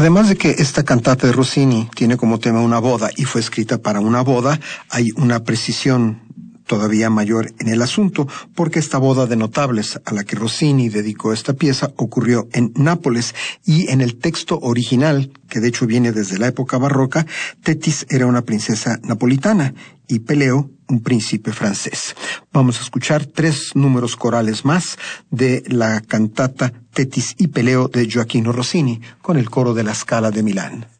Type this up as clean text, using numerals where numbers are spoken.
Además de que esta cantata de Rossini tiene como tema una boda y fue escrita para una boda, hay una precisión todavía mayor en el asunto, porque esta boda de notables a la que Rossini dedicó esta pieza ocurrió en Nápoles, y en el texto original, que de hecho viene desde la época barroca, Tetis era una princesa napolitana y Peleo un príncipe francés. Vamos a escuchar 3 números corales más de la cantata Tetis y Peleo de Gioachino Rossini con el coro de la Scala de Milán.